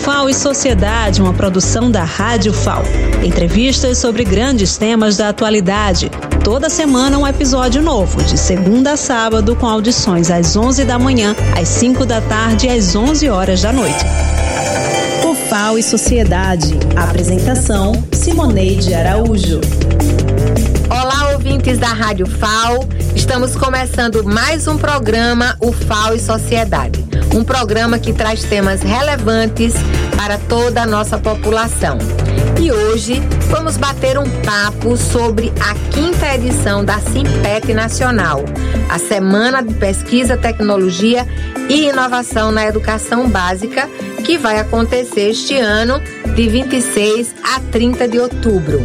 FAO e Sociedade, uma produção da Rádio FAO. Entrevistas sobre grandes temas da atualidade. Toda semana um episódio novo, de segunda a sábado, com audições às 11 da manhã, às 5 da tarde e às 11 horas da noite. O FAO e Sociedade. Apresentação: Simoneide Araújo. Olá, ouvintes da Rádio FAO. Estamos começando mais um programa, o FAO e Sociedade. Um programa que traz temas relevantes para toda a nossa população. E hoje vamos bater um papo sobre a 5ª edição da Simpet Nacional, a Semana de Pesquisa, Tecnologia e Inovação na Educação Básica, que vai acontecer este ano de 26 a 30 de outubro.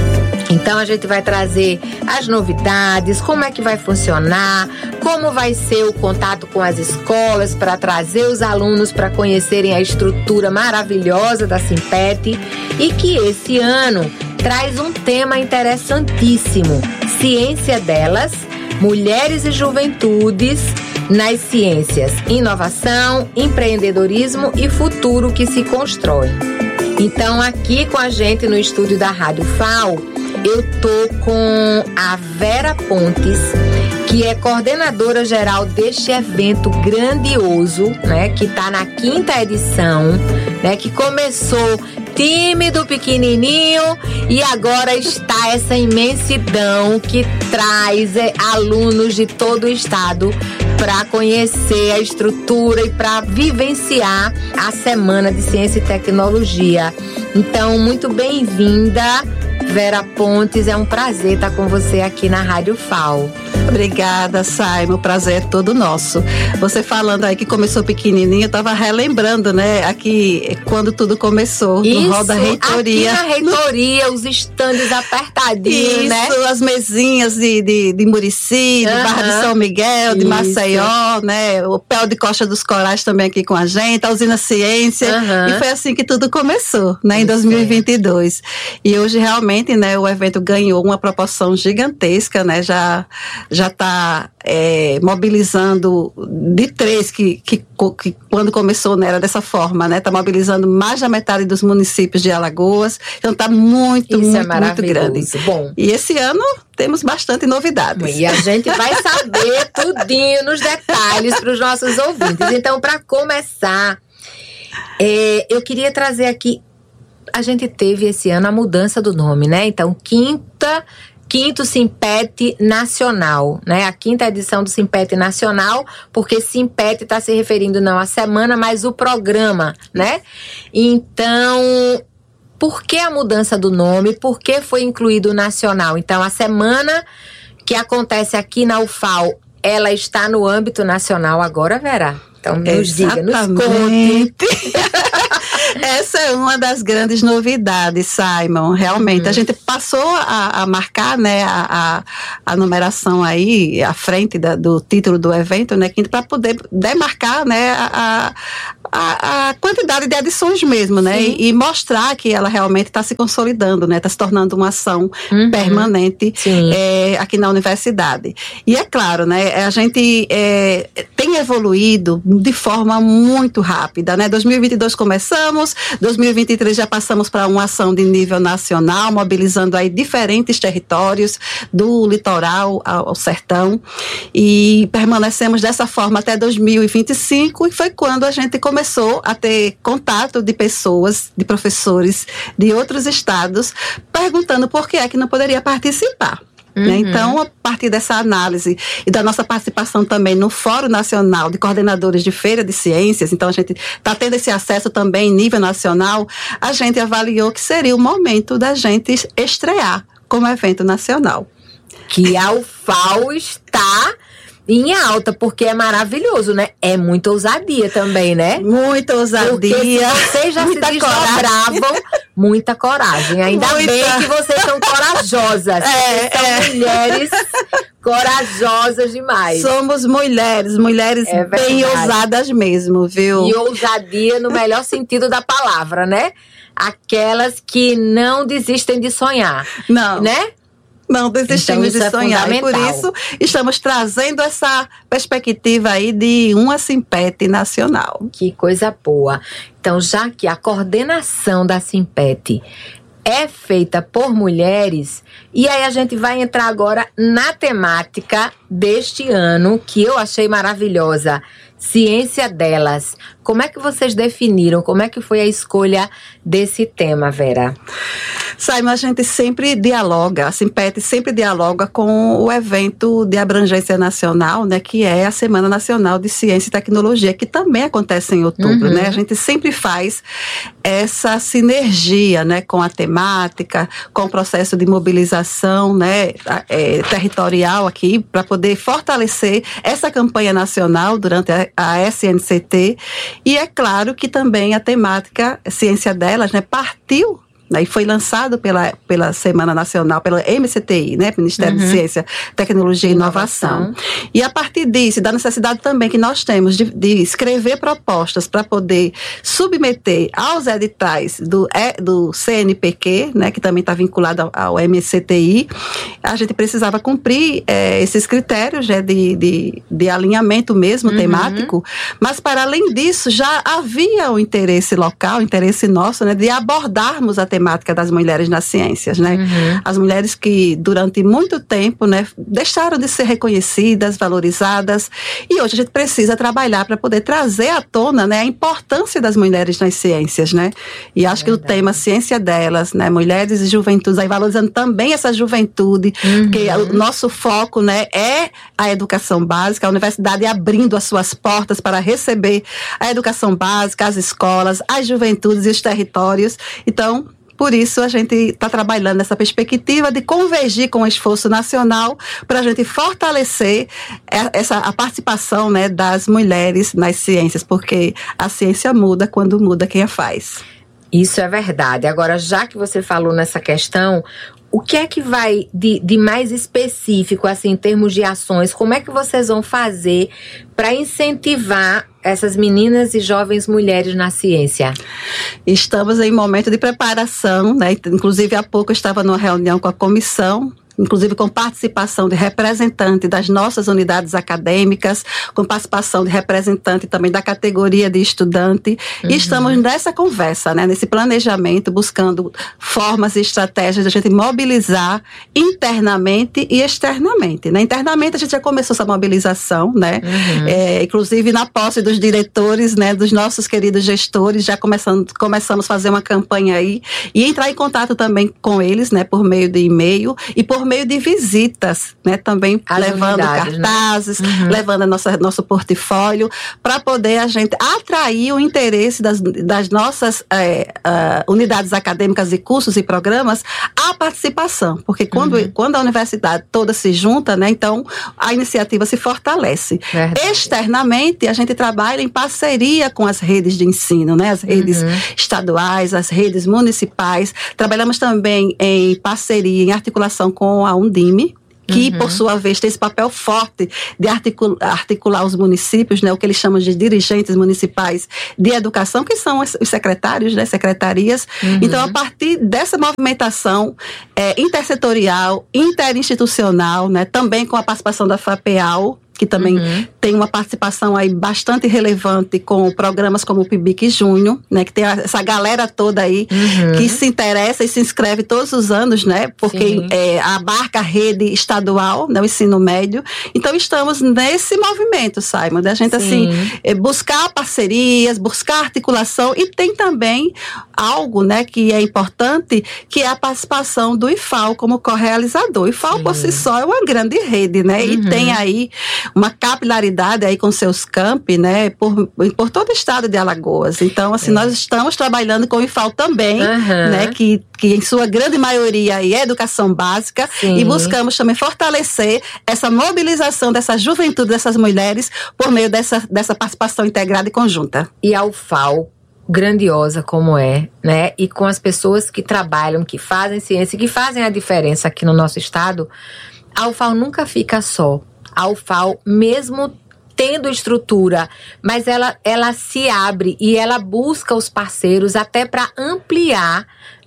Então a gente vai trazer as novidades, como é que vai funcionar, como vai ser o contato com as escolas para trazer os alunos para conhecerem a estrutura maravilhosa da Simpet, e que esse ano traz um tema interessantíssimo: ciência delas, mulheres e juventudes nas ciências, inovação, empreendedorismo e futuro que se constrói. Então aqui com a gente no estúdio da Rádio FAO, eu tô com a Vera Pontes, que é coordenadora geral deste evento grandioso, né, que tá na 5ª edição, né, que começou tímido, pequenininho, e agora está essa imensidão que traz alunos de todo o estado para conhecer a estrutura e para vivenciar a Semana de Ciência e Tecnologia. Então, muito bem-vinda, Vera Pontes, é um prazer estar com você aqui na Rádio FAO. Obrigada, Saimo, o prazer é todo nosso. Você falando aí que começou pequenininho, eu estava relembrando, né, aqui quando tudo começou, isso, no hall da reitoria. Aqui na reitoria, os estandes apertadinhos, isso, né? As mesinhas de Murici, de Barra de São Miguel, de Maceió, né, o Pé de Costa dos Corais também aqui com a gente, a Usina Ciência, e foi assim que tudo começou, né, em 2022. E hoje realmente, né, o evento ganhou uma proporção gigantesca, né, já está mobilizando de 3 que quando começou, né, era dessa forma, né, está mobilizando mais da metade dos municípios de Alagoas, então está muito grande. Bom, e esse ano temos bastante novidades. E a gente vai saber tudinho nos detalhes para os nossos ouvintes. Então, para começar, eu queria trazer aqui, a gente teve esse ano a mudança do nome, né? Então, Quinto Simpet Nacional, né? A 5ª edição do Simpet Nacional, porque Simpet está se referindo não à semana, mas o programa, né? Então, por que a mudança do nome? Por que foi incluído o nacional? Então, a semana que acontece aqui na UFAO, ela está no âmbito nacional agora, Vera? Então, nos diga, nos conte. Essa é uma das grandes novidades, Simon. Realmente, a gente passou a marcar, né, a numeração aí, à frente do título do evento, né, para poder demarcar, né, a quantidade de edições mesmo, né, e mostrar que ela realmente está se consolidando, né, está se tornando uma ação permanente aqui na universidade. E é claro, né, a gente tem evoluído de forma muito rápida, né, 2022 começamos, 2023 já passamos para uma ação de nível nacional, mobilizando aí diferentes territórios, do litoral ao sertão, e permanecemos dessa forma até 2025, e foi quando a gente começou a ter contato de pessoas, de professores de outros estados, perguntando por que é que não poderia participar. Né? Então, a partir dessa análise e da nossa participação também no Fórum Nacional de Coordenadores de Feira de Ciências, então a gente está tendo esse acesso também em nível nacional, a gente avaliou que seria o momento da gente estrear como evento nacional. Que a UFAO está em alta, porque é maravilhoso, né? É muita ousadia também, né? Muita ousadia. Porque se vocês já se desdobravam, muita coragem. Ainda bem que vocês são corajosas. São mulheres corajosas demais. Somos mulheres bem ousadas mesmo, viu? E ousadia no melhor sentido da palavra, né? Aquelas que não desistem de sonhar. Não. Né? Não desistimos de sonhar. E por isso estamos trazendo essa perspectiva aí de uma Simpet nacional. Que coisa boa. Então, já que a coordenação da Simpet é feita por mulheres, e aí a gente vai entrar agora na temática deste ano, que eu achei maravilhosa, Ciência Delas. Como é que vocês definiram? Como é que foi a escolha desse tema, Vera? Simon, a gente sempre dialoga, a Simpet sempre dialoga com o evento de abrangência nacional, né, que é a Semana Nacional de Ciência e Tecnologia, que também acontece em outubro, né? A gente sempre faz essa sinergia, né, com a temática, com o processo de mobilização, né, territorial aqui, para poder fortalecer essa campanha nacional durante a SNCT. E é claro que também a temática Ciência Delas, né, partiu, e foi lançado pela Semana Nacional, pela MCTI, né, Ministério de Ciência, Tecnologia e Inovação. E a partir disso, da necessidade também que nós temos de escrever propostas para poder submeter aos editais do CNPq, né, que também está vinculado ao MCTI, a gente precisava cumprir esses critérios, né, de alinhamento mesmo temático, mas para além disso já havia o interesse local, o interesse nosso, né, de abordarmos a temática das mulheres nas ciências, né? As mulheres que durante muito tempo, né, deixaram de ser reconhecidas, valorizadas, e hoje a gente precisa trabalhar para poder trazer à tona, né, a importância das mulheres nas ciências, né? E acho que o tema Ciência Delas, né, mulheres e juventudes, aí valorizando também essa juventude, porque o nosso foco, né, é a educação básica, a universidade abrindo as suas portas para receber a educação básica, as escolas, as juventudes e os territórios. Então, por isso, a gente está trabalhando nessa perspectiva de convergir com o esforço nacional para a gente fortalecer a participação, né, das mulheres nas ciências, porque a ciência muda quando muda quem a faz. Isso é verdade. Agora, já que você falou nessa questão, o que é que vai de mais específico, assim, em termos de ações? Como é que vocês vão fazer para incentivar essas meninas e jovens mulheres na ciência? Estamos em momento de preparação, né? Inclusive, há pouco eu estava numa reunião com a comissão, inclusive com participação de representante das nossas unidades acadêmicas, com participação de representante também da categoria de estudante, e estamos nessa conversa, né, nesse planejamento, buscando formas e estratégias de a gente mobilizar internamente e externamente, né? Internamente a gente já começou essa mobilização, né? Inclusive na posse dos diretores, né, dos nossos queridos gestores, já começamos a fazer uma campanha aí, e entrar em contato também com eles, né, por meio de e-mail e por meio de visitas, né, também as levando cartazes, né? Levando nosso portfólio, para poder a gente atrair o interesse das nossas unidades acadêmicas e cursos e programas à participação, porque quando a universidade toda se junta, né, então a iniciativa se fortalece. Externamente, a gente trabalha em parceria com as redes de ensino, né, as redes estaduais, as redes municipais. Trabalhamos também em parceria, em articulação com a Undime, que, por sua vez, tem esse papel forte de articular os municípios, né, o que eles chamam de dirigentes municipais de educação, que são os secretários, né, secretarias. Então, a partir dessa movimentação intersetorial, interinstitucional, né, também com a participação da FAPEAL, que também tem uma participação aí bastante relevante com programas como o PIBIC Júnior, né, que tem essa galera toda aí que se interessa e se inscreve todos os anos, né, porque abarca a rede estadual, né, o ensino médio. Então, estamos nesse movimento, Simon, da gente, assim, buscar parcerias, buscar articulação, e tem também algo, né, que é importante, que é a participação do IFAL como co-realizador. O IFAL, por si só, é uma grande rede, né, e tem aí uma capilaridade aí com seus campi, né, por todo o estado de Alagoas. Então, assim, nós estamos trabalhando com o IFAL também, né, que em sua grande maioria aí é educação básica, e buscamos também fortalecer essa mobilização dessa juventude, dessas mulheres, por meio dessa participação integrada e conjunta. E a UFAL, grandiosa como é, né, e com as pessoas que trabalham, que fazem ciência, que fazem a diferença aqui no nosso estado, a UFAL nunca fica só. A UFAL, mesmo tendo estrutura, mas ela se abre e ela busca os parceiros até para ampliar,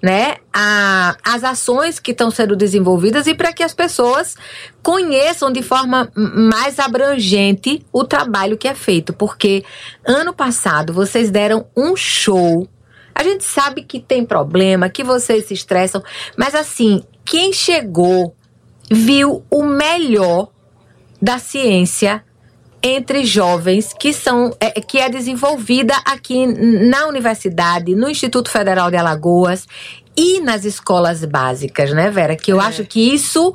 né, as ações que estão sendo desenvolvidas e para que as pessoas conheçam de forma mais abrangente o trabalho que é feito. Porque ano passado vocês deram um show. A gente sabe que tem problema, que vocês se estressam, mas assim, quem chegou viu o melhor da ciência entre jovens que é desenvolvida aqui na universidade, no Instituto Federal de Alagoas e nas escolas básicas, né, Vera? Que eu acho que isso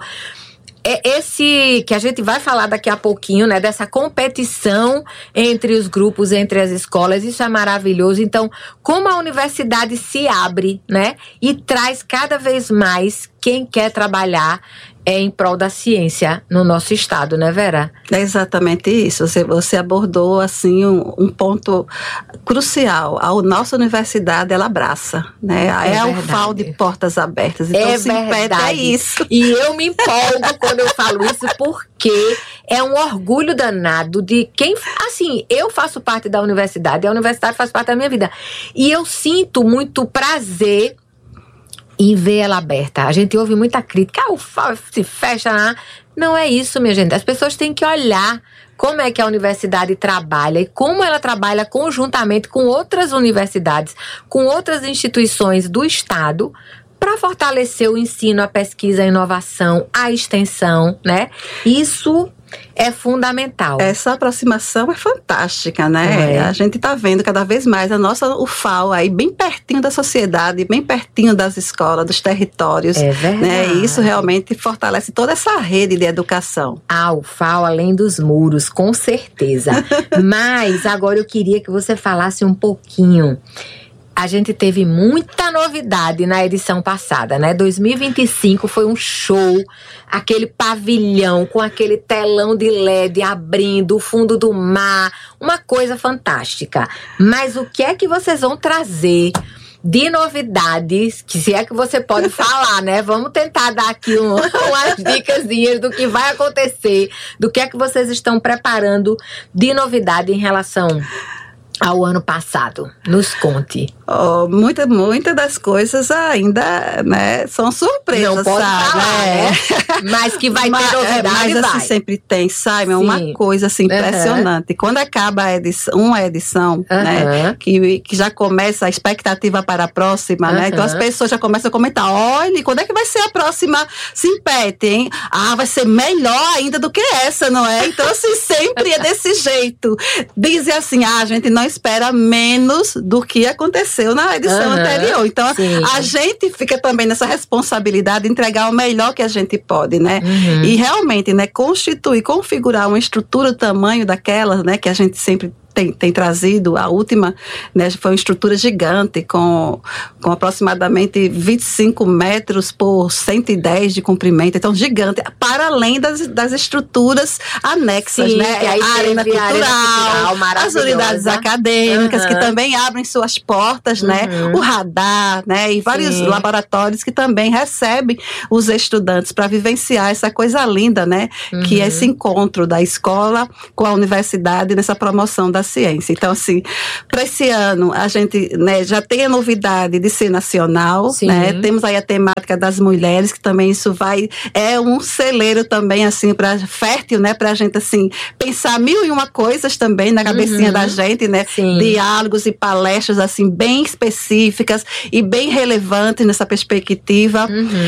é esse que a gente vai falar daqui a pouquinho, né, dessa competição entre os grupos, entre as escolas, isso é maravilhoso. Então, como a universidade se abre, né, e traz cada vez mais quem quer trabalhar em prol da ciência no nosso estado, né, Vera? É exatamente isso. Você abordou, assim, um ponto crucial. A nossa universidade, ela abraça, né? É o FAO de portas abertas. Então, verdade. É isso. E eu me empolgo quando eu falo isso, porque é um orgulho danado de quem... Assim, eu faço parte da universidade, a universidade faz parte da minha vida. E eu sinto muito prazer e ver ela aberta. A gente ouve muita crítica. O FAO se fecha, né? Não é isso, minha gente. As pessoas têm que olhar como é que a universidade trabalha e como ela trabalha conjuntamente com outras universidades, com outras instituições do Estado, para fortalecer o ensino, a pesquisa, a inovação, a extensão, né? Isso é fundamental. Essa aproximação é fantástica, né? A gente está vendo cada vez mais o FAO aí bem pertinho da sociedade, bem pertinho das escolas, dos territórios. É verdade. Né? E isso realmente fortalece toda essa rede de educação. O FAO além dos muros, com certeza. Mas agora eu queria que você falasse um pouquinho. A gente teve muita novidade na edição passada, né? 2025 foi um show, aquele pavilhão com aquele telão de LED abrindo, o fundo do mar, uma coisa fantástica. Mas o que é que vocês vão trazer de novidades, que se é que você pode falar, né? Vamos tentar dar aqui umas dicasinhas do que vai acontecer, do que é que vocês estão preparando de novidade em relação ao ano passado. Nos conte. Muitas das coisas ainda, né, são surpresas, não pode sabe? Falar, né? Mas que vai ter novidade, mas assim, vai. sempre tem, Simon, uma coisa assim impressionante. Quando acaba uma edição, né, que já começa a expectativa para a próxima, né? Então as pessoas já começam a comentar, olha, quando é que vai ser a próxima Simpete, hein? Vai ser melhor ainda do que essa, não é? Então assim, sempre é desse jeito. Dizem assim, a gente não espera menos do que aconteceu na edição anterior. Então, a gente fica também nessa responsabilidade de entregar o melhor que a gente pode, né? E realmente, né, configurar uma estrutura do tamanho daquelas, né, que a gente sempre tem trazido. A última, né, foi uma estrutura gigante com aproximadamente 25 metros por 110 de comprimento, então gigante, para além das estruturas anexas, né? A arena cultural, as unidades acadêmicas que também abrem suas portas, né? O radar, né? E vários laboratórios que também recebem os estudantes para vivenciar essa coisa linda, né? Que é esse encontro da escola com a universidade nessa promoção da ciência. Então, assim, para esse ano, a gente, né, já tem a novidade de ser nacional, né? Temos aí a temática das mulheres, que também isso é um celeiro também, assim, fértil, né? Pra gente, assim, pensar 1001 coisas também na cabecinha da gente, né? Diálogos e palestras, assim, bem específicas e bem relevantes nessa perspectiva.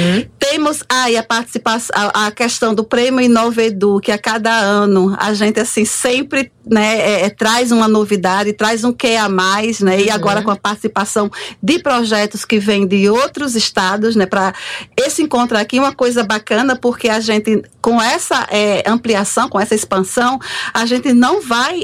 Temos aí a participação, a questão do Prêmio Inovedu, que a cada ano a gente, assim, sempre, né, traz uma novidade, traz um quê a mais, né? E agora com a participação de projetos que vêm de outros estados, né? Para esse encontro aqui, uma coisa bacana, porque a gente, com essa ampliação, com essa expansão, a gente não vai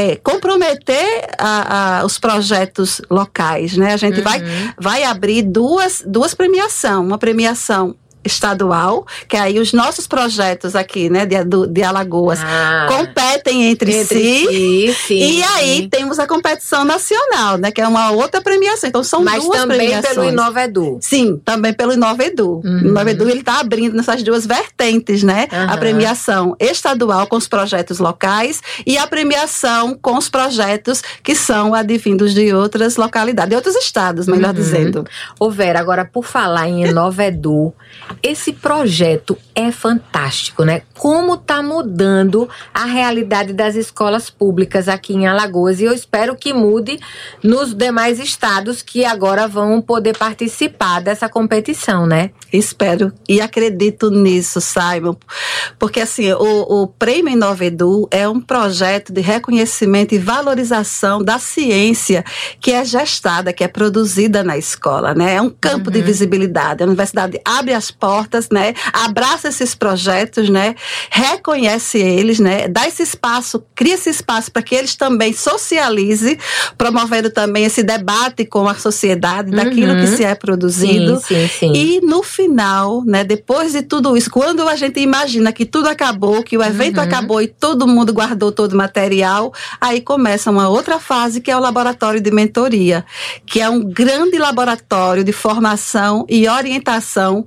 comprometer os projetos locais, né? A gente vai abrir duas premiações. Uma premiação estadual, que aí os nossos projetos aqui, né, de Alagoas, competem entre si. Sim. E aí temos a competição nacional, né, que é uma outra premiação. Então são duas premiações. Mas também pelo InovaEdu. Sim, também pelo InovaEdu. O InovaEdu, ele está abrindo nessas duas vertentes, né, a premiação estadual com os projetos locais e a premiação com os projetos que são advindos de outras localidades, de outros estados, melhor dizendo. Ô Vera, agora por falar em InovaEdu, esse projeto é fantástico, né? Como está mudando a realidade das escolas públicas aqui em Alagoas, e eu espero que mude nos demais estados que agora vão poder participar dessa competição, né? Espero e acredito nisso, Simon, porque assim, o Prêmio InovaEdu é um projeto de reconhecimento e valorização da ciência que é gestada, que é produzida na escola, né? É um campo de visibilidade. A universidade abre as portas, né? Abraça esses projetos, né? Reconhece eles, né? Dá esse espaço, cria esse espaço para que eles também socializem, promovendo também esse debate com a sociedade daquilo que se é produzido. Sim. E no final, né? Depois de tudo isso, quando a gente imagina que tudo acabou, que o evento acabou e todo mundo guardou todo o material, aí começa uma outra fase, que é o laboratório de mentoria, que é um grande laboratório de formação e orientação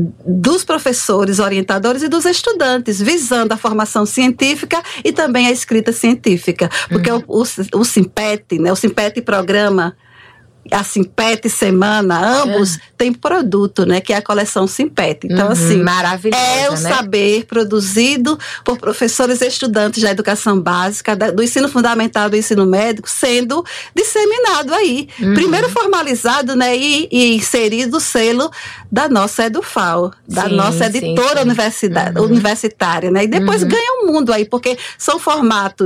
dos professores, orientadores e dos estudantes, visando a formação científica e também a escrita científica. Porque o Simpete, né, o Simpete Programa, a Simpete Semana, ambos têm produto, né, que é a coleção Simpete. Então, assim, maravilhosa, é o saber produzido por professores e estudantes da educação básica, do ensino fundamental, do ensino médico, sendo disseminado aí. Primeiro formalizado, né, e inserido o selo da nossa EduFal, da nossa editora universitária, né, e depois ganha um mundo aí, porque são formatos,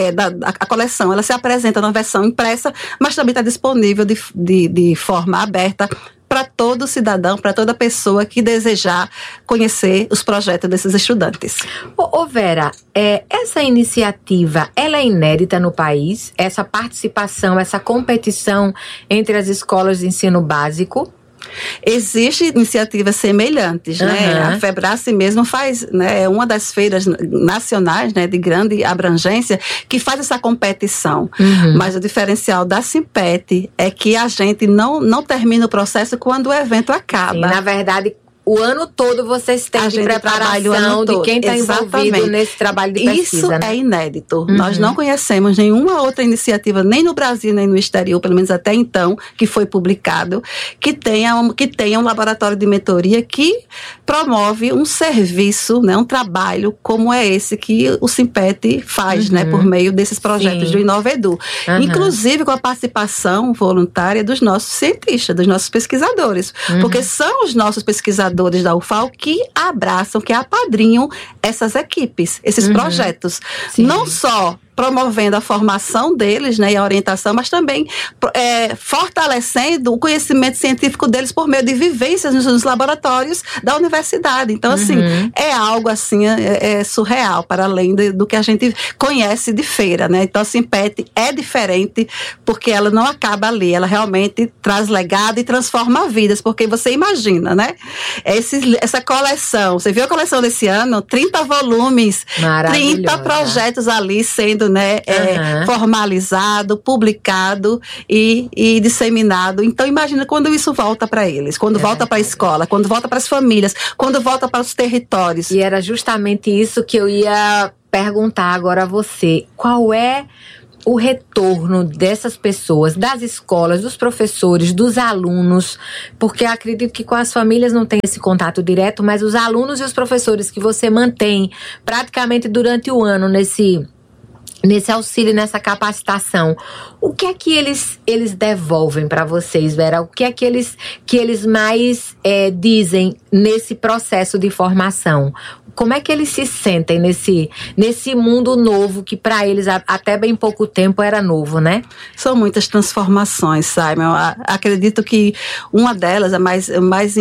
a coleção, ela se apresenta na versão impressa, mas também está disponível de forma aberta para todo cidadão, para toda pessoa que desejar conhecer os projetos desses estudantes. Ô Vera, essa iniciativa, ela é inédita no país? Essa participação, essa competição entre as escolas de ensino básico? Existem iniciativas semelhantes, né? A FEBRACE mesmo faz, né, uma das feiras nacionais, né, de grande abrangência, que faz essa competição. Mas o diferencial da Simpete é que a gente não termina o processo quando o evento acaba. Sim, na verdade, o ano todo vocês têm de preparação de quem está envolvido nesse trabalho de pesquisa. Isso, né? É inédito. Nós não conhecemos nenhuma outra iniciativa, nem no Brasil, nem no exterior, pelo menos até então, que foi publicado, que tenha um laboratório de mentoria que promove um serviço, né, um trabalho como é esse que o Simpete faz, né, por meio desses projetos do InovaEdu. Inclusive com a participação voluntária dos nossos cientistas, dos nossos pesquisadores. Porque são os nossos pesquisadores da UFAL que abraçam, que apadrinham essas equipes, esses projetos. Não só promovendo a formação deles, né, e a orientação, mas também fortalecendo o conhecimento científico deles por meio de vivências nos laboratórios da universidade. Então, assim, é algo assim, surreal, para além do que a gente conhece de feira, né? Então, a Simpete é diferente, porque ela não acaba ali, ela realmente traz legado e transforma vidas, porque você imagina, né? Essa coleção, você viu a coleção desse ano? 30 volumes, 30 projetos ali sendo, né, formalizado, publicado e disseminado. Então, imagina quando isso volta para eles, quando volta para a escola, quando volta para as famílias, quando volta para os territórios. E era justamente isso que eu ia perguntar agora a você. Qual é o retorno dessas pessoas, das escolas, dos professores, dos alunos? Porque eu acredito que com as famílias não tem esse contato direto, mas os alunos e os professores que você mantém praticamente durante o ano nesse auxílio, nessa capacitação, o que é que eles devolvem para vocês, Vera? O que é que eles mais dizem nesse processo de formação? Como é que eles se sentem nesse mundo novo que para eles até bem pouco tempo era novo, né? São muitas transformações, Simon. Acredito que uma delas, a mais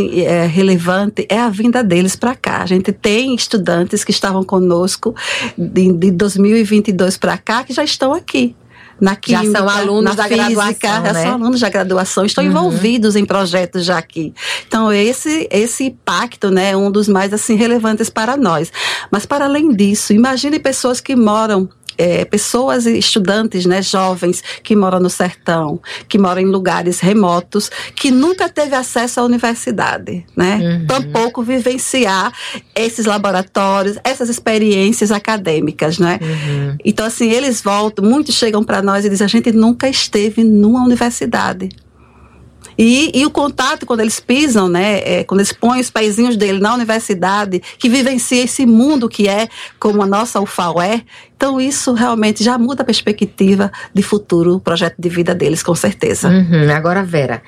relevante, é a vinda deles para cá. A gente tem estudantes que estavam conosco de 2022 para cá que já estão aqui. na química, já são alunos da física, graduação, já né? são alunos da graduação, estão envolvidos em projetos já aqui. Então, esse impacto, né, é um dos mais, assim, relevantes para nós. Mas, para além disso, imagine pessoas que moram, pessoas e estudantes, né, jovens que moram no sertão, que moram em lugares remotos, que nunca teve acesso à universidade, né? Tampouco vivenciar esses laboratórios, essas experiências acadêmicas, né? Então, assim, eles voltam, muitos chegam para nós e dizem, a gente nunca esteve numa universidade. E o contato, quando eles pisam, né, quando eles põem os pezinhos dele na universidade, que vivencia esse mundo que é, como a nossa UFAL é, então isso realmente já muda a perspectiva de futuro, o projeto de vida deles, com certeza. Agora, Vera,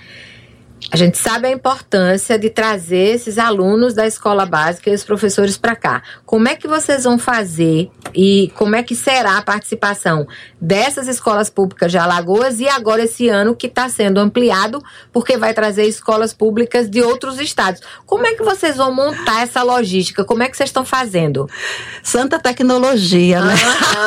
a gente sabe a importância de trazer esses alunos da escola básica e os professores para cá. Como é que vocês vão fazer e como é que será a participação dessas escolas públicas de Alagoas e agora esse ano que está sendo ampliado porque vai trazer escolas públicas de outros estados? Como é que vocês vão montar essa logística? Como é que vocês estão fazendo? Santa tecnologia, né?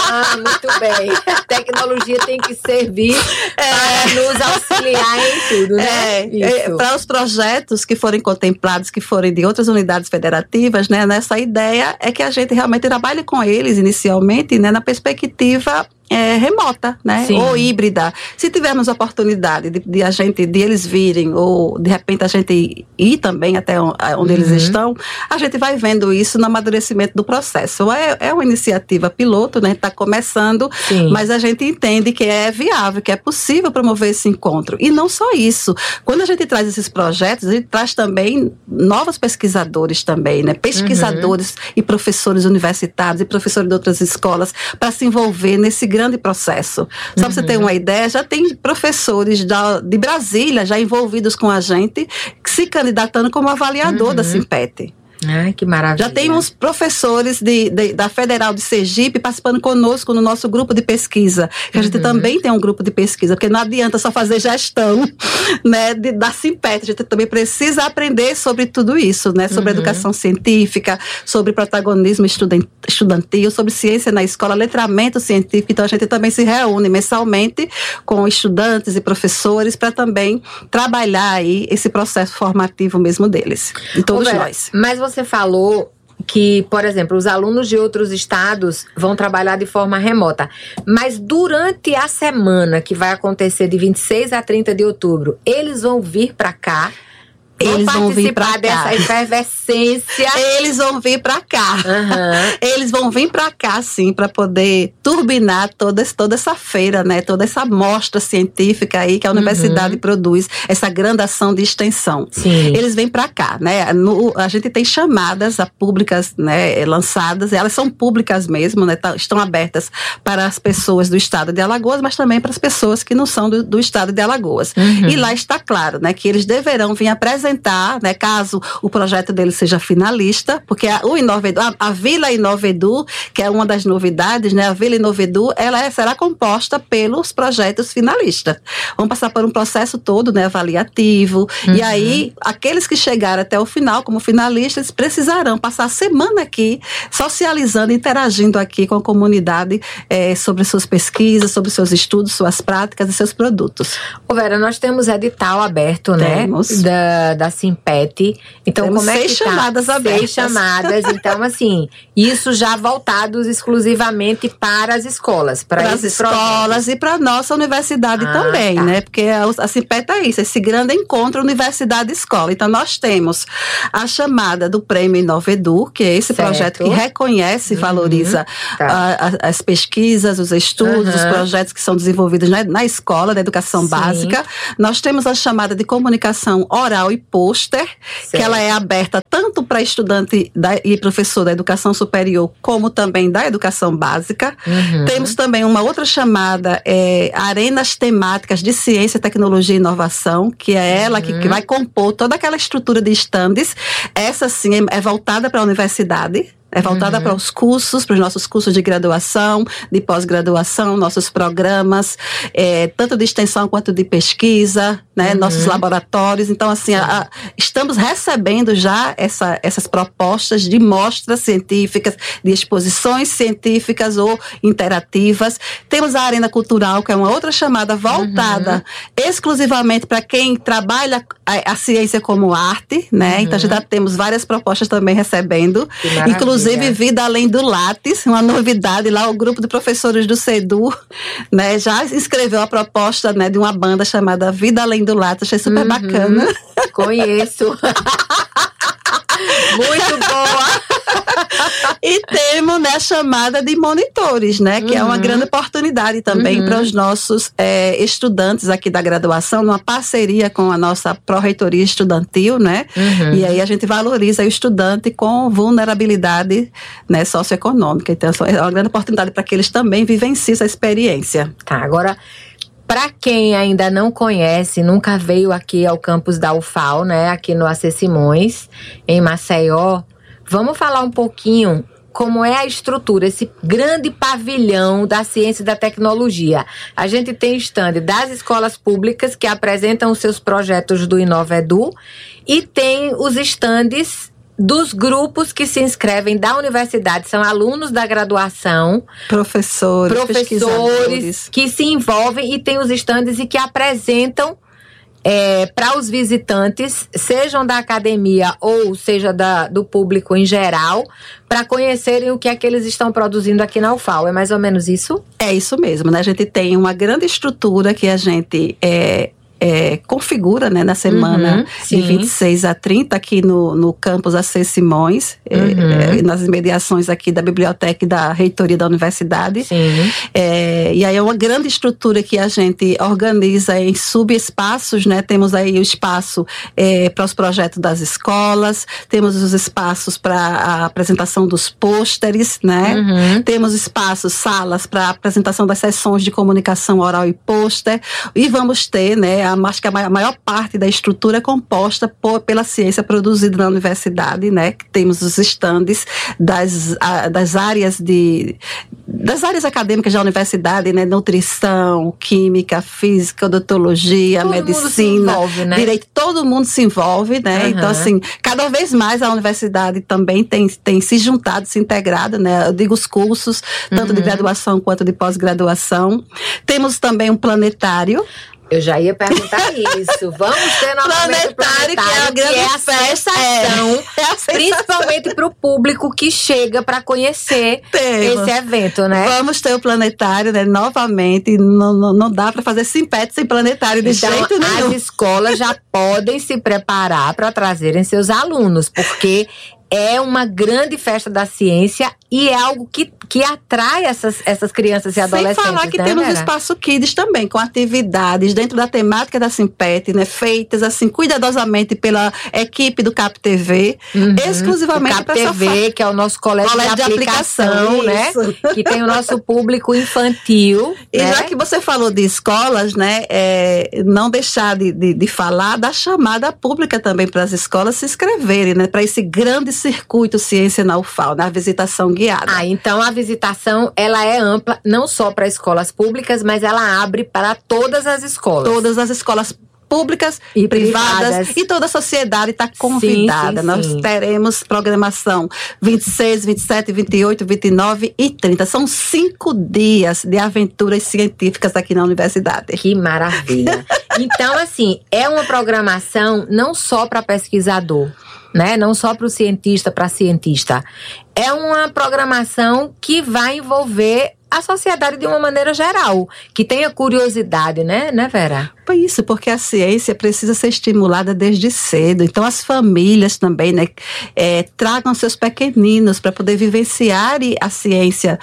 Muito bem. A tecnologia tem que servir para nos auxiliar em tudo, né? Para os projetos que forem contemplados, que forem de outras unidades federativas, né, nessa ideia é que a gente realmente trabalhe com eles inicialmente, né, na perspectiva remota, né? Sim. Ou híbrida. Se tivermos oportunidade de eles virem, ou de repente a gente ir também até onde eles estão, a gente vai vendo isso no amadurecimento do processo. É uma iniciativa piloto, né? Está começando, Sim. Mas a gente entende que é viável, que é possível promover esse encontro. E não só isso. Quando a gente traz esses projetos, a gente traz também novos pesquisadores também, né? Pesquisadores e professores universitários e professores de outras escolas para se envolver nesse grande processo. Só para você ter uma ideia, já tem professores de Brasília já envolvidos com a gente, se candidatando como avaliador da Simpet. Ai, que maravilha. Já tem uns professores da Federal de Sergipe participando conosco no nosso grupo de pesquisa. Que a gente também tem um grupo de pesquisa, porque não adianta só fazer gestão, né, da Simpet. A gente também precisa aprender sobre tudo isso, né, sobre educação científica, sobre protagonismo estudantil, sobre ciência na escola, letramento científico. Então a gente também se reúne mensalmente com estudantes e professores para também trabalhar aí esse processo formativo mesmo deles, de todos nós. Mas você falou que, por exemplo, os alunos de outros estados vão trabalhar de forma remota. Mas durante a semana que vai acontecer de 26 a 30 de outubro, eles vão vir para cá? Eles vão vir para cá. Dessa efervescência. Eles vão vir para cá. Eles vão vir para cá, sim, para poder turbinar toda essa feira, né? Toda essa amostra científica aí que a universidade produz, essa grande ação de extensão. Sim. Eles vêm para cá, né? A gente tem chamadas públicas, né, lançadas, elas são públicas mesmo, né? Estão abertas para as pessoas do estado de Alagoas, mas também para as pessoas que não são do estado de Alagoas. E lá está claro, né, que eles deverão vir apresentar, né, caso o projeto dele seja finalista, porque a Vila Inovedu, que é uma das novidades, né, a Vila Inovedu, ela será composta pelos projetos finalistas. Vão passar por um processo todo, né, avaliativo, e aí aqueles que chegarem até o final como finalistas precisarão passar a semana aqui socializando, interagindo aqui com a comunidade sobre suas pesquisas, sobre seus estudos, suas práticas e seus produtos. Ô Vera, nós temos edital aberto, né? Temos. Da Simpet. Então, temos como é que 6 chamadas abertas. 6 chamadas. Então, assim, isso já voltados exclusivamente para as escolas. Para as escolas e para a nossa universidade também, né? Porque a Simpet é isso, esse grande encontro universidade-escola. Então, nós temos a chamada do Prêmio Inovedu, que é esse projeto que reconhece e valoriza as pesquisas, os estudos, os projetos que são desenvolvidos na escola, da educação básica. Nós temos a chamada de comunicação oral e pôster, que ela é aberta tanto para estudante e professor da educação superior, como também da educação básica. Temos também uma outra chamada, Arenas Temáticas de Ciência, Tecnologia e Inovação, que é ela que vai compor toda aquela estrutura de estandes. Essa sim é voltada para a universidade. É voltada para os cursos, para os nossos cursos de graduação, de pós-graduação, nossos programas, tanto de extensão quanto de pesquisa, né? Nossos laboratórios. Então, assim, estamos recebendo já essas propostas de mostras científicas, de exposições científicas ou interativas. Temos a Arena Cultural, que é uma outra chamada voltada exclusivamente para quem trabalha a ciência como arte, né? Então, já temos várias propostas também recebendo. Inclusive, Vida Além do Lattes, uma novidade lá, o grupo de professores do CEDU, né? Já escreveu a proposta, né, de uma banda chamada Vida Além do Lattes. Achei super bacana. Conheço. Muito boa. E temos, né, a chamada de monitores, né, que é uma grande oportunidade também para os nossos estudantes aqui da graduação, numa parceria com a nossa pró-reitoria estudantil, né, e aí a gente valoriza o estudante com vulnerabilidade, né, socioeconômica. Então, é uma grande oportunidade para que eles também vivenciem essa experiência. Tá, agora, para quem ainda não conhece, nunca veio aqui ao campus da UFAL, né, aqui no AC Simões, em Maceió, vamos falar um pouquinho como é a estrutura, esse grande pavilhão da ciência e da tecnologia. A gente tem stand das escolas públicas que apresentam os seus projetos do InovaEdu e tem os stands dos grupos que se inscrevem da universidade, são alunos da graduação, professores que se envolvem e tem os stands e que apresentam para os visitantes, sejam da academia ou seja do público em geral, para conhecerem o que é que eles estão produzindo aqui na UFAL. É mais ou menos isso? É isso mesmo, né? A gente tem uma grande estrutura que a gente configura, né, na semana de 26 a 30 aqui no campus AC Simões, nas imediações aqui da biblioteca e da reitoria da universidade. E aí é uma grande estrutura que a gente organiza em subespaços, né? Temos aí o espaço para os projetos das escolas, temos os espaços para a apresentação dos pôsteres, né? Temos espaços, salas para a apresentação das sessões de comunicação oral e pôster, e vamos ter, né, acho que a maior parte da estrutura é composta pela ciência produzida na universidade, né? Temos os estandes das áreas acadêmicas da universidade, né? Nutrição, química, física, odontologia, todo medicina, mundo se envolve, né? Direito, todo mundo se envolve, né? Então, assim, cada vez mais a universidade também tem se juntado, se integrado, né? Eu digo os cursos, tanto de graduação quanto de pós-graduação. Temos também um planetário. Eu já ia perguntar isso. Vamos ter novamente o planetário, que é a sensação, principalmente para o público que chega para conhecer esse evento, né? Vamos ter o planetário, né, novamente. Não dá para fazer simpete sem planetário de jeito nenhum. As escolas já podem se preparar para trazerem seus alunos, porque é uma grande festa da ciência e é algo que atrai essas crianças e adolescentes. Sem falar que né, temos o Vera? Espaço Kids também, com atividades dentro da temática da Simpete, né, feitas assim cuidadosamente pela equipe do CAP TV, exclusivamente para essa CAP TV, que é o nosso colégio de aplicação, né? Que tem o nosso público infantil. E né? já que você falou de escolas, né, não deixar de falar da chamada pública também para as escolas se inscreverem, né, para esse grande circuito Ciência na UFAL, na visitação guiada. Então a visitação, ela é ampla, não só para escolas públicas, mas ela abre para todas as escolas. Todas as escolas públicas e privadas e toda a sociedade está convidada. Sim. Nós teremos programação 26, 27, 28, 29 e 30. São 5 dias de aventuras científicas aqui na universidade. Que maravilha! Então, assim, é uma programação não só para pesquisador, né? Não só para o cientista, para cientista. É uma programação que vai envolver a sociedade de uma maneira geral, que tenha curiosidade, né Vera? Isso, porque a ciência precisa ser estimulada desde cedo. Então, as famílias também, né, tragam seus pequeninos para poder vivenciar a ciência,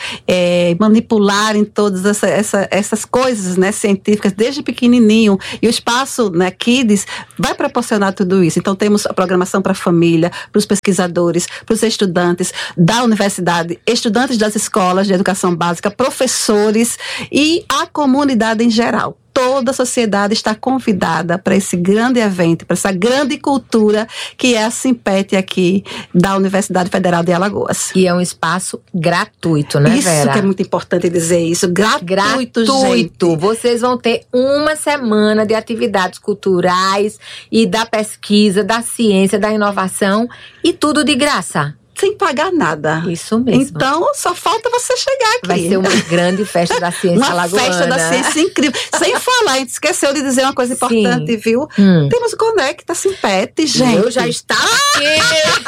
manipularem todas essas coisas, né, científicas desde pequenininho. E o espaço, né, Kids, vai proporcionar tudo isso. Então, temos a programação para a família, para os pesquisadores, para os estudantes da universidade, estudantes das escolas de educação básica, professores e a comunidade em geral. Toda a sociedade está convidada para esse grande evento, para essa grande cultura que é a Simpete aqui da Universidade Federal de Alagoas. E é um espaço gratuito, né, Vera? Isso que é muito importante dizer isso. Gratuito, gente. Vocês vão ter uma semana de atividades culturais e da pesquisa, da ciência, da inovação e tudo de graça. Sem pagar nada. Isso mesmo. Então, só falta você chegar aqui. Vai ser uma grande festa da ciência alagoana. Uma festa da ciência incrível. Sem falar, a gente esqueceu de dizer uma coisa importante, viu? Temos o Conecta Simpete, gente. Eu já estava aqui.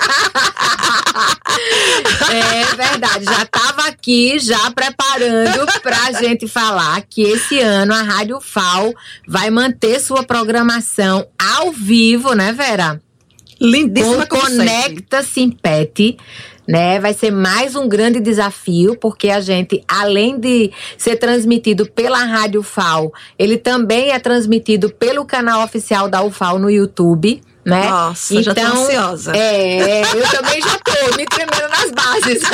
É verdade, já estava aqui, já preparando pra gente falar que esse ano a Rádio FAO vai manter sua programação ao vivo, né, Vera? Lindíssima. Com Conecta Simpete, né? Vai ser mais um grande desafio, porque a gente, além de ser transmitido pela Rádio FAO, ele também é transmitido pelo canal oficial da UFAO no YouTube, né? Nossa, então, já tô ansiosa. Eu também já tô me tremendo nas bases.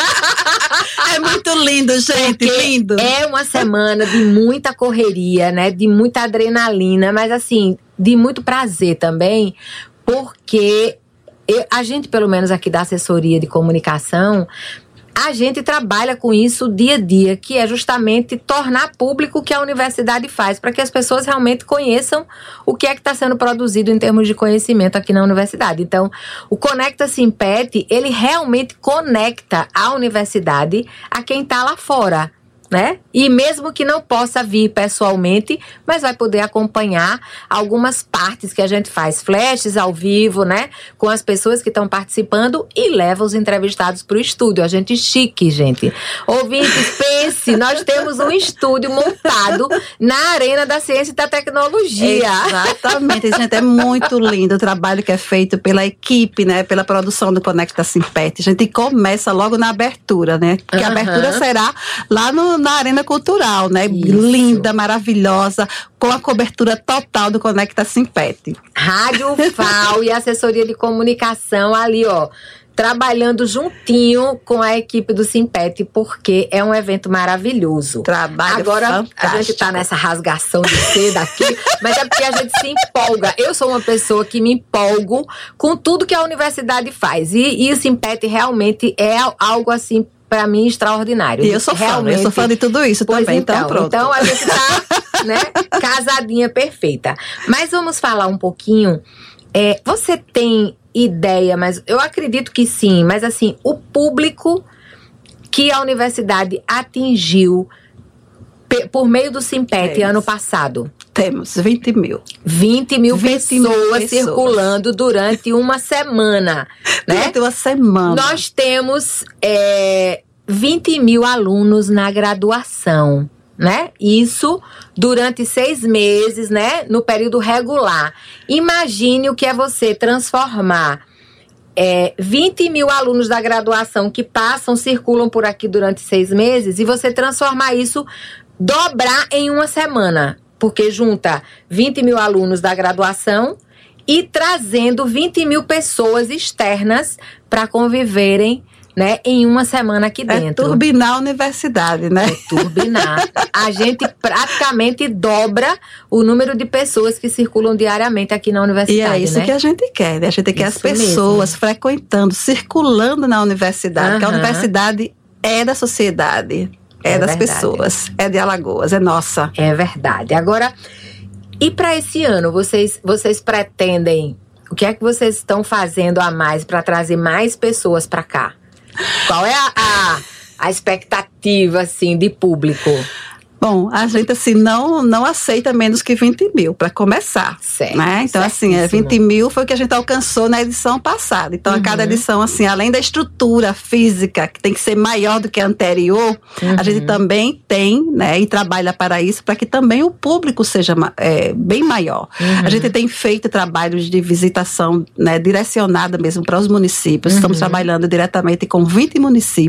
É muito lindo, gente, porque lindo. É uma semana de muita correria, né? De muita adrenalina, mas assim, de muito prazer também, porque a gente, pelo menos aqui da assessoria de comunicação, a gente trabalha com isso dia a dia, que é justamente tornar público o que a universidade faz, para que as pessoas realmente conheçam o que é que está sendo produzido em termos de conhecimento aqui na universidade. Então, o Conecta Simpete, ele realmente conecta a universidade a quem está lá fora, né? E mesmo que não possa vir pessoalmente, mas vai poder acompanhar algumas partes que a gente faz, flashes ao vivo, né? Com as pessoas que estão participando e leva os entrevistados para o estúdio. A gente chique, gente. Ouvintes, pense, nós temos um estúdio montado na Arena da Ciência e da Tecnologia. Exatamente, gente, é muito lindo o trabalho que é feito pela equipe, né? Pela produção do Conecta Simpete. A gente começa logo na abertura, né? Que a abertura será lá na Arena Cultural, né? Isso. Linda, maravilhosa, com a cobertura total do Conecta Simpete. Rádio FAO e assessoria de comunicação ali, ó, trabalhando juntinho com a equipe do Simpete, porque é um evento maravilhoso. Trabalho agora, fantástico. A gente tá nessa rasgação de seda aqui, mas é porque a gente se empolga. Eu sou uma pessoa que me empolgo com tudo que a universidade faz. E o Simpete realmente é algo assim, pra mim, extraordinário. E eu sou fã de tudo isso também, então pronto. Então a gente tá, né, casadinha perfeita. Mas vamos falar um pouquinho, você tem ideia, mas eu acredito que sim, mas assim, o público que a universidade atingiu por meio do Simpete ano passado? Temos 20 mil. 20 mil pessoas circulando durante uma semana. Né? Durante uma semana. Nós temos 20 mil alunos na graduação, né? Isso durante 6 meses, né? No período regular. Imagine o que é você transformar 20 mil alunos da graduação que circulam por aqui durante 6 meses, e você transformar isso, dobrar em uma semana. Porque junta 20 mil alunos da graduação e trazendo 20 mil pessoas externas para conviverem, né, em uma semana aqui dentro. É turbinar a universidade, né? É turbinar. A gente praticamente dobra o número de pessoas que circulam diariamente aqui na universidade, e é isso, né, que a gente quer, né? A gente quer as pessoas mesmo frequentando, circulando na universidade, porque a universidade é da sociedade. É das verdade. Pessoas, é de Alagoas, é nossa. É verdade. Agora, e para esse ano, vocês pretendem, o que é que vocês estão fazendo a mais para trazer mais pessoas para cá? Qual é a expectativa, assim, de público? Bom, a gente, assim, não aceita menos que 20 mil, para começar. Certo. Né? Então, assim, 20 mil foi o que a gente alcançou na edição passada. Então, a cada edição, assim, além da estrutura física, que tem que ser maior do que a anterior, a gente também tem, né, e trabalha para isso, para que também o público seja bem maior. A gente tem feito trabalhos de visitação, né, direcionada mesmo para os municípios. Estamos trabalhando diretamente com 20 municípios,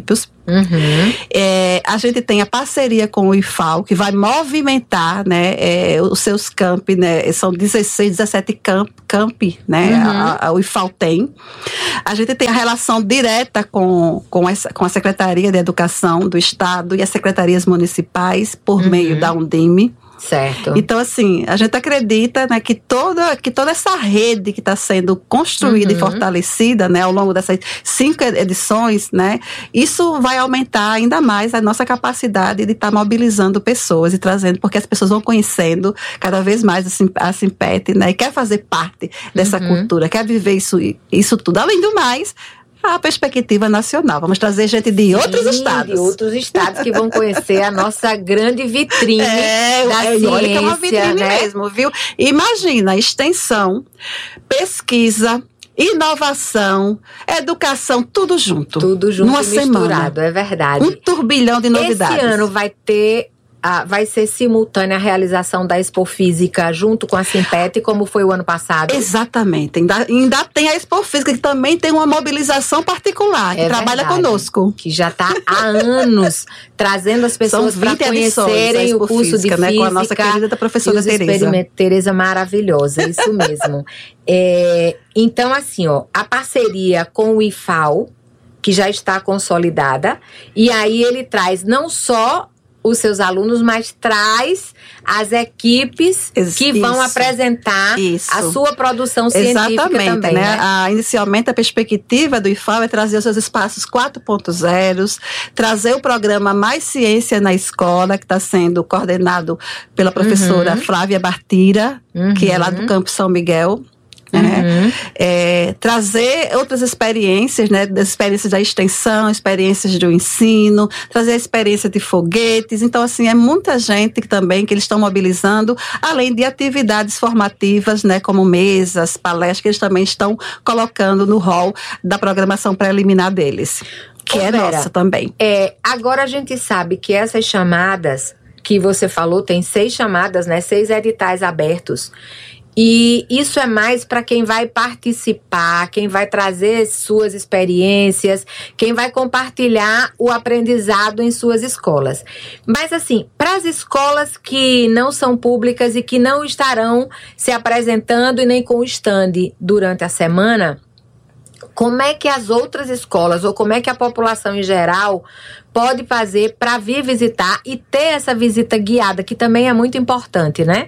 A gente tem a parceria com o IFAL, que vai movimentar, né, os seus campi, né, são 16, 17 campi, né, o IFAL tem. A gente tem a relação direta com a Secretaria de Educação do Estado e as secretarias municipais por meio da Undime. Certo. Então, assim, a gente acredita, né, que toda essa rede que está sendo construída e fortalecida, né, ao longo dessas 5 edições, né, isso vai aumentar ainda mais a nossa capacidade de estar mobilizando pessoas e trazendo, porque as pessoas vão conhecendo cada vez mais a Simpet, né, e quer fazer parte dessa cultura, quer viver isso tudo. Além do mais, a perspectiva nacional. Vamos trazer gente de outros estados. De outros estados que vão conhecer a nossa grande vitrine da ciência. Olha que é uma vitrine, né, mesmo, viu? Imagina, extensão, pesquisa, inovação, educação, tudo junto. Tudo junto numa e misturado, semana. É verdade. Um turbilhão de novidades. Esse ano vai ser simultânea a realização da Expo Física junto com a Simpet, como foi o ano passado? Exatamente. Ainda tem a Expo Física, que também tem uma mobilização particular, que trabalha conosco. Que já está há anos trazendo as pessoas para conhecerem o curso de Física, né, com a nossa querida professora Tereza. Tereza maravilhosa, isso mesmo. Então, assim, a parceria com o IFAL, que já está consolidada, e aí ele traz não só os seus alunos, mas traz as equipes que vão apresentar a sua produção científica também, né? Inicialmente, a perspectiva do IFAL é trazer os seus espaços 4.0, trazer o programa Mais Ciência na Escola, que está sendo coordenado pela professora Flávia Bartira, que é lá do Campo São Miguel. Trazer outras experiências, né, das experiências da extensão, experiências do ensino, trazer a experiência de foguetes. Então, assim, é muita gente também que eles estão mobilizando, além de atividades formativas, né, como mesas, palestras, que eles também estão colocando no hall da programação preliminar deles, que é nossa também. Agora a gente sabe que essas chamadas que você falou, tem 6 chamadas, né, 6 editais abertos. E isso é mais para quem vai participar, quem vai trazer suas experiências, quem vai compartilhar o aprendizado em suas escolas. Mas assim, para as escolas que não são públicas e que não estarão se apresentando e nem com o stand durante a semana, como é que as outras escolas, ou como é que a população em geral pode fazer para vir visitar e ter essa visita guiada, que também é muito importante, né?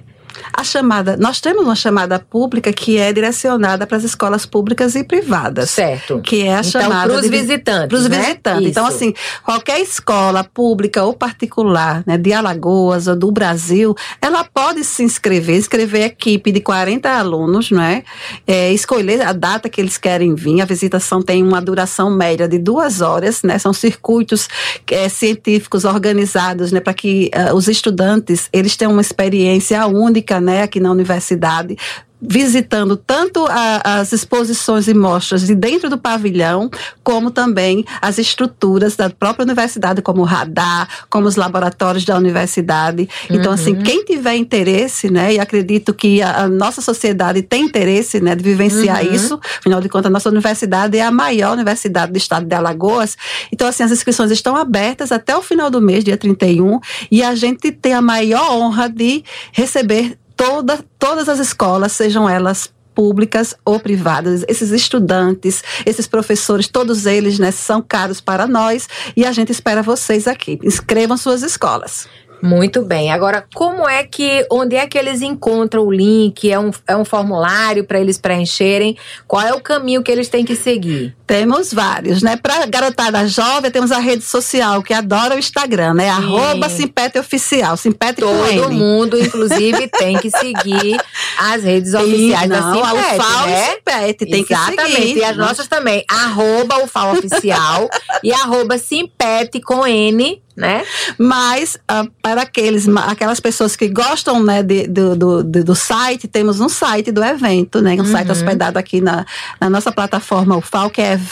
Nós temos uma chamada pública que é direcionada para as escolas públicas e privadas. Certo. Que é a chamada para os visitantes. Para os visitantes. Então, assim, qualquer escola pública ou particular, né, de Alagoas ou do Brasil, ela pode se inscrever equipe de 40 alunos, não é? Escolher a data que eles querem vir. A visitação tem uma duração média de 2 horas, né? São circuitos científicos organizados, né, para que os estudantes eles tenham uma experiência única, né, aqui na universidade, visitando tanto as exposições e mostras de dentro do pavilhão, como também as estruturas da própria universidade, como o radar, como os laboratórios da universidade. Então, assim, quem tiver interesse, né, e acredito que a nossa sociedade tem interesse, né, de vivenciar isso, afinal de contas, a nossa universidade é a maior universidade do estado de Alagoas. Então, assim, as inscrições estão abertas até o final do mês, dia 31, e a gente tem a maior honra de receber todas as escolas, sejam elas públicas ou privadas. Esses estudantes, esses professores, todos eles, né, são caros para nós, e a gente espera vocês aqui. Inscrevam suas escolas. Muito bem. Agora, onde é que eles encontram o link? É um formulário para eles preencherem? Qual é o caminho que eles têm que seguir? Temos vários, né? Para garotada jovem, temos a rede social, que adora o Instagram, né? @SimpetOficial, Simpet com N. Todo mundo, inclusive, tem que seguir as redes oficiais da Simpet, o FAO né? e Simpet, tem que seguir. Exatamente, e as nossas também. @o FAO Oficial e @Simpet com N, né? Mas para aquelas pessoas que gostam, né, do site, temos um site do evento, né? Um site hospedado aqui na nossa plataforma UFAO, que é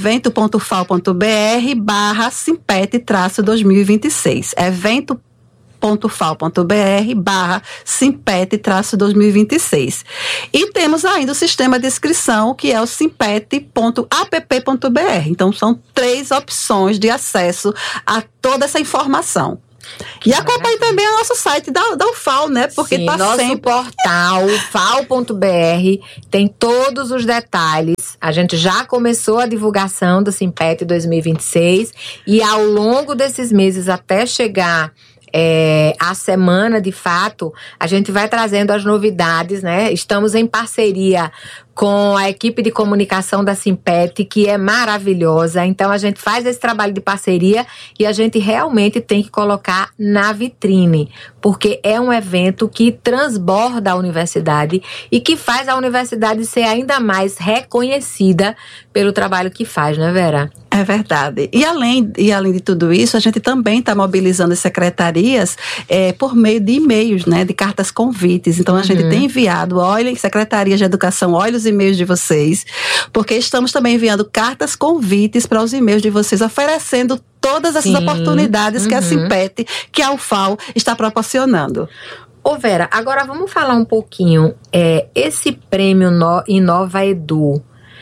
evento.fal.br/Simpet-2026. simpet.ufal.br/simpet-2026. E temos ainda o sistema de inscrição, que é o simpet.app.br. Então, são 3 opções de acesso a toda essa informação. E acompanhe também o nosso site da UFAL, né? Porque tá nosso sempre... portal, ufal.br, tem todos os detalhes. A gente já começou a divulgação do Simpet 2026 e ao longo desses meses até chegar a semana, de fato, a gente vai trazendo as novidades, né? Estamos em parceria com a equipe de comunicação da Simpet, que é maravilhosa. Então, a gente faz esse trabalho de parceria e a gente realmente tem que colocar na vitrine, porque é um evento que transborda a universidade e que faz a universidade ser ainda mais reconhecida pelo trabalho que faz, né, Vera? É verdade. E além de tudo isso, a gente também está mobilizando as secretarias por meio de e-mails, né, de cartas convites. Então, a gente tem enviado, olhem, secretarias de educação, olhem os e-mails de vocês, porque estamos também enviando cartas convites para os e-mails de vocês, oferecendo todas essas oportunidades que a Simpet, que a UFAL está proporcionando. Ô Vera, agora vamos falar um pouquinho, esse prêmio Inova Edu,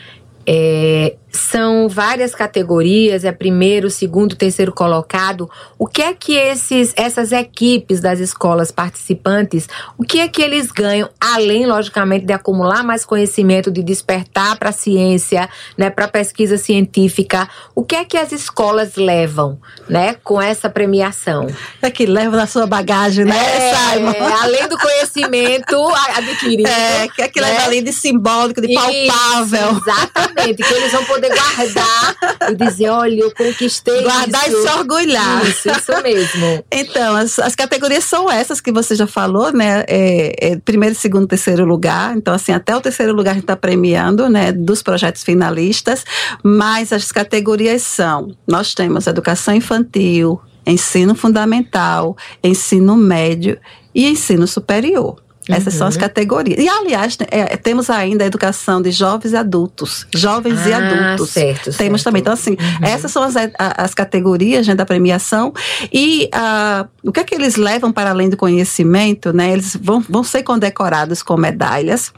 são várias categorias, primeiro, segundo, terceiro colocado. O que é que essas equipes das escolas participantes, o que é que eles ganham, além, logicamente, de acumular mais conhecimento, de despertar para a ciência, né, para a pesquisa científica? O que é que as escolas levam, né, com essa premiação? É que leva na sua bagagem, né, Simon? Além do conhecimento adquirido. Que é que leva ali de simbólico, de palpável. Isso, exatamente, que eles vão poder guardar e dizer, olha, eu conquistei guardar isso. E se orgulhar. Isso mesmo. Então, as categorias são essas que você já falou, né? Primeiro, segundo, terceiro lugar. Então, assim, até o terceiro lugar a gente está premiando, né? Dos projetos finalistas. Mas as categorias nós temos educação infantil, ensino fundamental, ensino médio e ensino superior. Essas são as categorias. E, aliás, temos ainda a educação de jovens e adultos. Jovens e adultos. Certo. Temos também. Então, assim, essas são as categorias, né, da premiação. E o que é que eles levam para além do conhecimento, né? Eles vão ser condecorados com medalhas.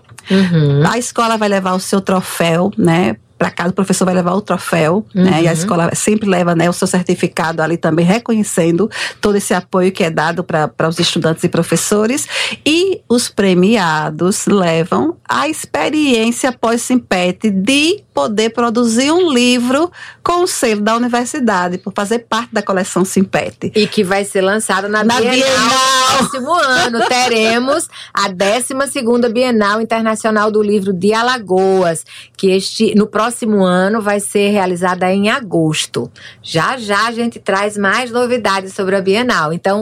A escola vai levar o seu troféu, né? Para casa, o professor vai levar o troféu, né? E a escola sempre leva, né, o seu certificado ali também, reconhecendo todo esse apoio que é dado para os estudantes e professores. E os premiados levam a experiência pós-Simpet de poder produzir um livro com o selo da universidade, por fazer parte da coleção Simpet. E que vai ser lançado na Bienal no próximo ano. Teremos a 12ª Bienal Internacional do Livro de Alagoas, que no próximo ano vai ser realizada em agosto. Já a gente traz mais novidades sobre a Bienal. Então,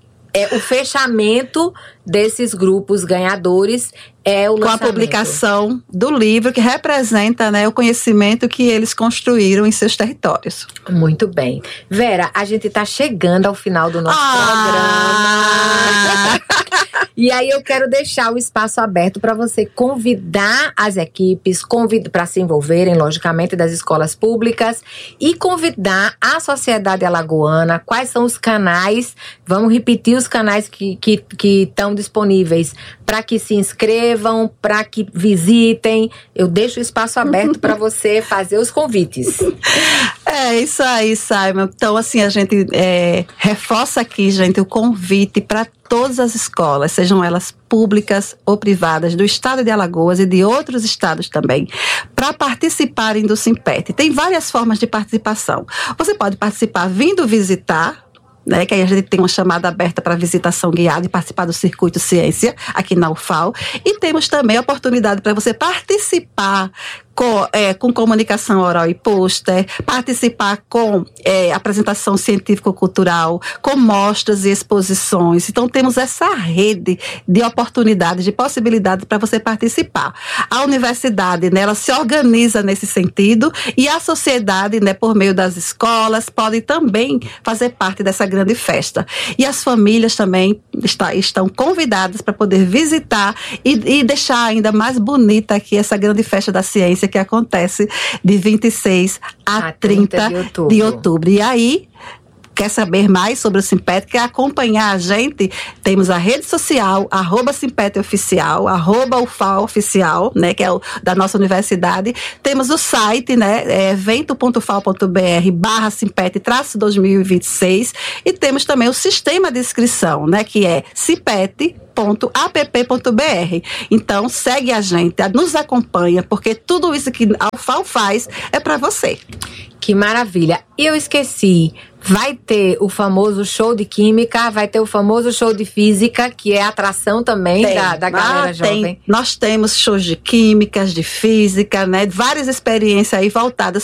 o fechamento desses grupos ganhadores é o lançamento. Com a publicação do livro, que representa, né, o conhecimento que eles construíram em seus territórios. Muito bem. Vera, a gente está chegando ao final do nosso programa. E aí eu quero deixar o espaço aberto para você convidar as equipes, para se envolverem, logicamente, das escolas públicas, e convidar a sociedade alagoana. Quais são os canais? Vamos repetir os canais que estão disponíveis para que se inscrevam, para que visitem. Eu deixo o espaço aberto para você fazer os convites. É isso aí, Simon. Então, assim, a gente reforça aqui, gente, o convite para todas as escolas, sejam elas públicas ou privadas, do estado de Alagoas e de outros estados também, para participarem do Simpet. Tem várias formas de participação. Você pode participar vindo visitar, né, que aí a gente tem uma chamada aberta para visitação guiada e participar do Circuito Ciência aqui na UFAL. E temos também a oportunidade para você participar com comunicação oral e pôster, participar com apresentação científico-cultural, com mostras e exposições. Então, temos essa rede de oportunidades, de possibilidades para você participar. A universidade, né, ela se organiza nesse sentido, e a sociedade, né, por meio das escolas, pode também fazer parte dessa grande festa. E as famílias também estão convidadas para poder visitar e deixar ainda mais bonita aqui essa grande festa da ciência, que acontece de 26 a 30 de outubro. E aí, quer saber mais sobre o Simpet, quer acompanhar a gente, temos a rede social, @SimpetOficial, @UFAOficial, né, que é o da nossa universidade. Temos o site, né, evento.fal.br/Simpet-2026, e temos também o sistema de inscrição, né, que é simpet.app.br. Então, segue a gente, nos acompanha, porque tudo isso que a UFAL faz é para você. Que maravilha. E eu esqueci, vai ter o famoso show de química, vai ter o famoso show de física, que é atração também da galera jovem. Nós temos shows de químicas, de física, né? Várias experiências aí voltadas